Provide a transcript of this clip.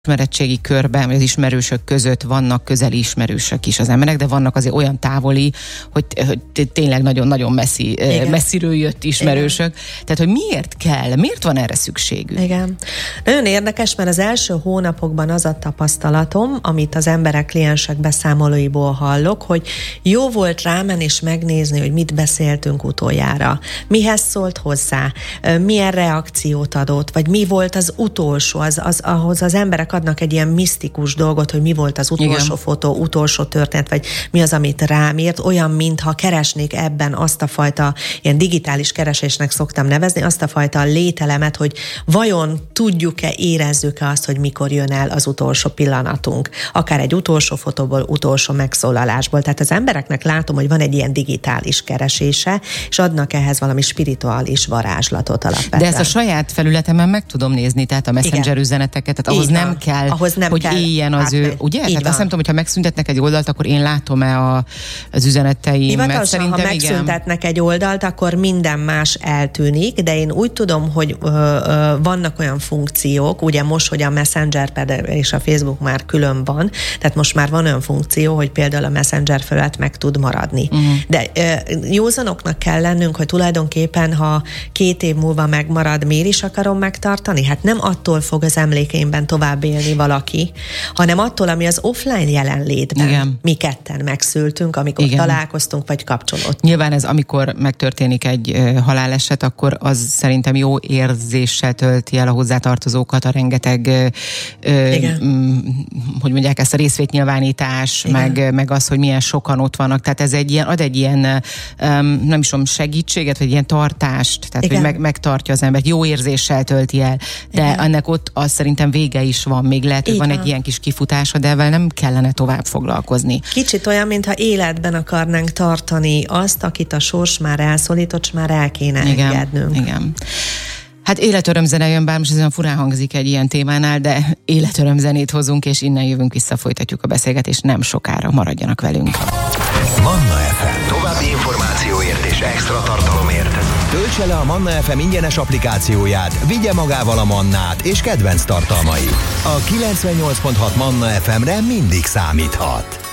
ismeretségi körben, vagy az ismerősök között vannak közeli ismerősök is az emberek, de vannak azért olyan távoli, hogy tényleg nagyon-nagyon messziről jött ismerősök. Igen. Tehát, hogy miért van erre szükségük? Igen. Nagyon érdekes, mert az első hónapokban az a tapasztalatom, amit az emberek, kliensek beszámolóiból hallok, hogy jó volt rámenni és megnézni, hogy mit beszéltünk utoljára. Mihez szólt hozzá? Milyen reakciót adott? Vagy mi volt az utolsó? Ahhoz az emberek adnak egy ilyen misztikus dolgot, hogy mi volt az utolsó fotó, utolsó történet, vagy mi az, amit rám írt, olyan, mintha keresnék ebben azt a fajta, ilyen digitális keresésnek szoktam nevezni, azt a fajta lételemet, hogy vajon tudjuk-e, érezzük-e azt, hogy mikor jön el az utolsó pillanatunk. Akár egy utolsó fotóból, utolsó megszólalásból. Tehát az embereknek látom, hogy van egy ilyen digitális keresése, és adnak ehhez valami spirituális varázslatot alapvetően. De ezt a saját felületemen meg tudom nézni, tehát a Messenger üzeneteket, tehát ahhoz nem kell, éljen az ő, ugye? Tehát azt nem tudom, hogyha megszüntetnek egy oldalt, akkor én látom-e az üzeneteimet. Szerintem ha megszüntetnek egy oldalt, akkor minden más eltűnik, de én úgy tudom, hogy vannak olyan funkciók, ugye most, hogy a Messenger és a Facebook már külön van, tehát most már van olyan funkció, hogy például a Messenger felület meg tud maradni. De józanoknak kell lennünk, hogy tulajdonképpen, ha 2 év múlva megmarad, miért is akarom megtartani? Hát nem attól fog az emlékeimben tovább élni valaki, hanem attól, ami az offline jelenlétben mi ketten megszültünk, amikor találkoztunk, vagy kapcsolódtunk. Nyilván ez, amikor megtörténik egy haláleset, akkor az szerintem jó érzéssel tölti el a hozzátartozókat, a rengeteg hogy mondják ezt, a részvétnyilvánítás, meg az, hogy milyen sokan ott vannak. Tehát ez ad egy ilyen nem is tudom, segítséget, vagy ilyen tartást, tehát hogy megtartja az embert, jó érzéssel tölti el. De ennek ott az szerintem vége is van, még lehet, hogy van egy ilyen kis kifutása, de ezzel nem kellene tovább foglalkozni. Kicsit olyan, mintha életben akarnánk tartani azt, akit a sors már elszólított, és már el kéne engednünk. Igen. Hát életörömzene jön, bár most ez olyan furán hangzik egy ilyen témánál, de életörömzenét hozunk, és innen jövünk vissza, folytatjuk a beszélgetést, nem sokára, maradjanak velünk. Manna FM. További információért és extra tartalomért töltse le a Manna FM ingyenes applikációját, vigye magával a Mannát és kedvenc tartalmait. A 98.6 Manna FM-re mindig számíthat.